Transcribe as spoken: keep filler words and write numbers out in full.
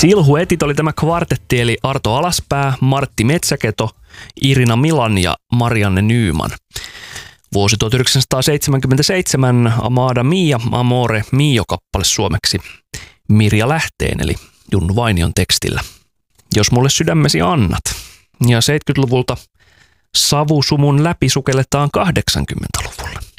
Silhuetit oli tämä kvartetti, eli Arto Alaspää, Martti Metsäketo, Irina Milan ja Marianne Nyman. Vuosi tuhatyhdeksänsataaseitsemänkymmentäseitsemän, Amada Mia, Amore Mio-kappale suomeksi Mirja Lähteen, eli Junnu Vainion tekstillä. Jos mulle sydämesi annat. Ja seitsemänkymmentäluvulta savusumun läpi sukelletaan kahdeksankymmentäluvulle.